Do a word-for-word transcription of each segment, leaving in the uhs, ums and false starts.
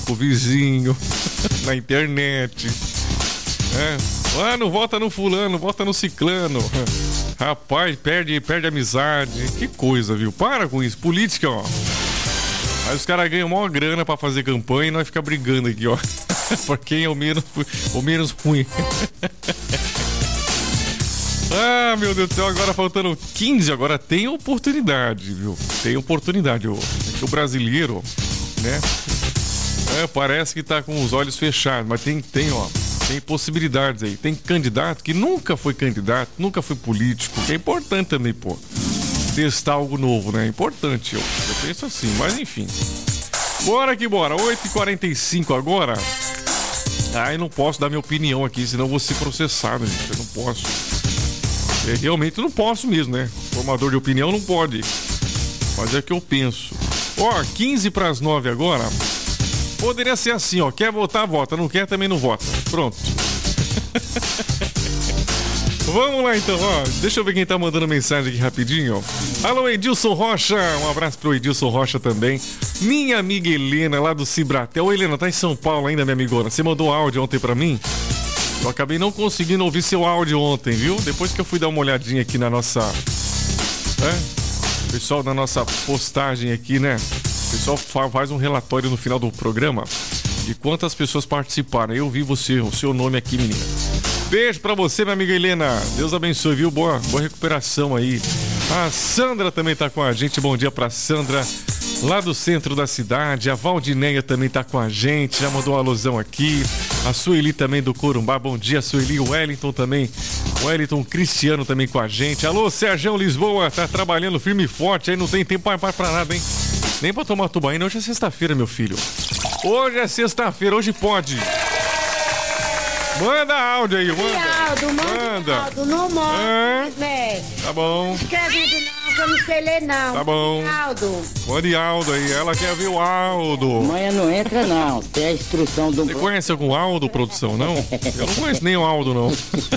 com o vizinho, na internet. É. Ah, não vota no fulano, vota no ciclano. Rapaz, perde, perde amizade. Que coisa, viu? Para com isso. Política, ó. Aí os caras ganham maior grana pra fazer campanha e nós ficamos brigando aqui, ó. Por quem é o menos, o menos ruim. Ah, meu Deus do céu, agora faltando quinze, agora tem oportunidade, viu? Tem oportunidade. O, o brasileiro, né? É, parece que tá com os olhos fechados, mas tem, tem, ó. Tem possibilidades aí. Tem candidato que nunca foi candidato, nunca foi político. Que é importante também, pô. Testar algo novo, né? É importante, eu, eu penso assim, mas enfim. Bora que bora. oito e quarenta e cinco agora. Ai, não posso dar minha opinião aqui, senão eu vou ser processado, gente. Eu não posso. É, realmente não posso mesmo, né? Formador de opinião não pode. Mas é o que eu penso. Ó, quinze para as nove agora. Poderia ser assim, ó. Quer votar, vota. Não quer, também não vota. Pronto. Vamos lá, então, ó. Deixa eu ver quem tá mandando mensagem aqui rapidinho, ó. Alô, Edilson Rocha. Um abraço pro Edilson Rocha também. Minha amiga Helena, lá do Cibratel. Ô, Helena, tá em São Paulo ainda, minha amigona? Você mandou áudio ontem pra mim? Eu acabei não conseguindo ouvir seu áudio ontem, viu? Depois que eu fui dar uma olhadinha aqui na nossa... É? Pessoal, na nossa postagem aqui, né? O pessoal faz um relatório no final do programa de quantas pessoas participaram. Eu vi você, o seu nome aqui, menina. Beijo pra você, minha amiga Helena. Deus abençoe, viu? Boa, boa recuperação aí. A Sandra também tá com a gente. Bom dia pra Sandra, lá do centro da cidade. A Valdineia também tá com a gente. Já mandou uma alusão aqui. A Sueli também do Corumbá. Bom dia, Sueli. O Wellington também. O Wellington Cristiano também com a gente. Alô, Sergião Lisboa. Tá trabalhando firme e forte. Aí não tem tempo pra, pra nada, hein? Nem pra tomar tubaína. Hoje é sexta-feira, meu filho. Hoje é sexta-feira. Hoje pode. Manda áudio aí, manda. Aldo, manda. Aldo, não manda, né? Tá bom. Escrevendo não, que eu não sei ler não. Tá bom. Aldo. Mande Aldo aí, ela quer ver o Aldo. Amanhã não entra não, tem a instrução do... Você conhece algum Aldo, produção, não? Eu não conheço nem o Aldo, não.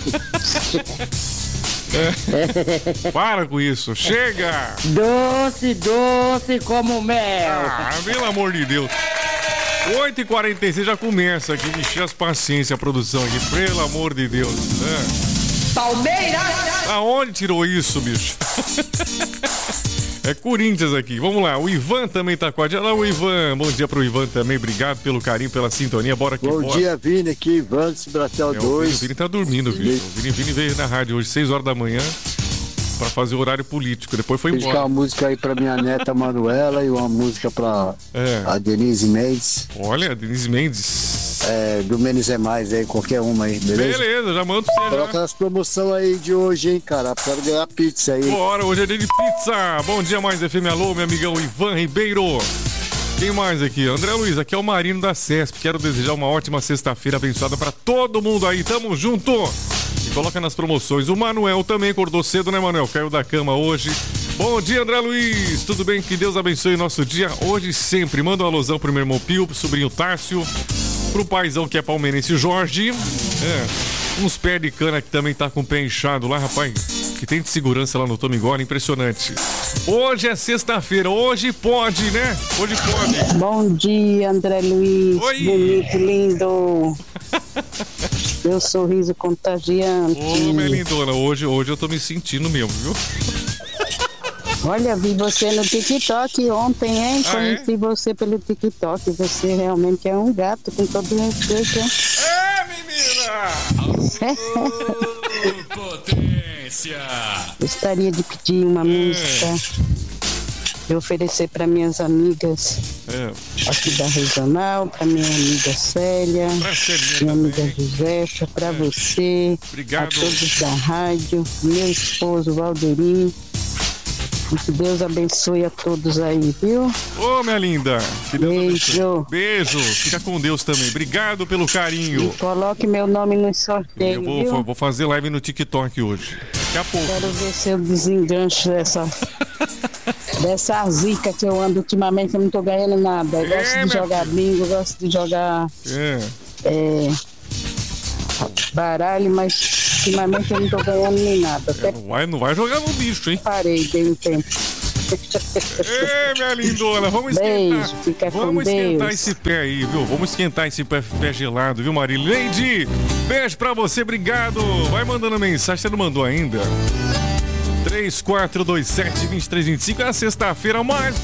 É. Para com isso, chega! Doce, doce como mel. Ah, pelo amor de Deus. oito e quarenta e seis já começa aqui, encher as paciências a produção aqui, pelo amor de Deus. É. Palmeiras! Aonde tirou isso, bicho? É Corinthians aqui. Vamos lá, o Ivan também tá com a gente. Olha lá o Ivan. Bom dia pro Ivan também. Obrigado pelo carinho, pela sintonia. Bora aqui. Bom bora. dia, Vini. Aqui, Ivan do Cibratel é, dois. O Vini, o Vini tá dormindo, viu? O Vini, Vini veio na rádio hoje, seis horas da manhã, pra fazer o horário político. Depois foi embora. Fiz uma música aí pra minha neta Manuela e uma música pra é. a Denise Mendes. Olha, a Denise Mendes. É, do Menos é Mais aí, qualquer uma aí, beleza? Beleza, já mando pra você. Coloca já. As promoções aí de hoje, hein, cara? Quero ganhar pizza aí. Bora, hoje é dia de pizza. Bom dia, mais F M. Alô, meu amigão Ivan Ribeiro. Quem mais aqui? André Luiz, aqui é o Marino da C E S P. Quero desejar uma ótima sexta-feira abençoada pra todo mundo aí. Tamo junto. E coloca nas promoções. O Manuel também acordou cedo, né, Manuel? Caiu da cama hoje. Bom dia, André Luiz. Tudo bem? Que Deus abençoe o nosso dia hoje e sempre. Manda uma alusão pro meu irmão Pio, pro sobrinho Tárcio, pro paizão que é palmeirense Jorge. É, uns pés de cana que também tá com o pé inchado lá, rapaz. Que tem de segurança lá no Tomigora, impressionante. Hoje é sexta-feira, hoje pode, né? Hoje pode. Bom dia, André Luiz. Oi. Bonito, lindo. Meu sorriso contagiante. Ô, minha lindona, hoje, hoje eu tô me sentindo mesmo, viu? Olha, vi você no TikTok ontem, hein? Ah, Conheci é? você pelo TikTok. Você realmente é um gato, com todo respeito, hein? É, menina! Potência! Gostaria de pedir uma É. música e oferecer para minhas amigas É, aqui da regional, para minha amiga Célia, pra Celinha minha amiga também. Josefa, para você, Obrigado. a todos da rádio, meu esposo Valderi. E que Deus abençoe a todos aí, viu? Ô, minha linda! Que Deus Beijo. abençoe. Beijo! Fica com Deus também. Obrigado pelo E carinho. coloque meu nome no sorteio, Eu vou, viu? vou fazer live no TikTok hoje. Daqui a pouco. Quero ver se eu desengancho dessa, dessa zica que eu ando ultimamente, eu não tô ganhando nada. Eu É, gosto de minha jogar bingo, gosto de jogar É. é, baralho, mas ultimamente eu não tô ganhando nem nada. Até Não vai, não vai jogar no bicho, hein? parei, dei um tempo. Ê, minha lindona, vamos Beijo, esquentar. fica Vamos com esquentar Deus. esse pé aí, viu? Vamos esquentar esse pé, pé gelado, viu, Marileide? Beijo pra você, obrigado. Vai mandando mensagem, você não mandou ainda? três quatro dois sete, dois três dois cinco, é a sexta-feira mais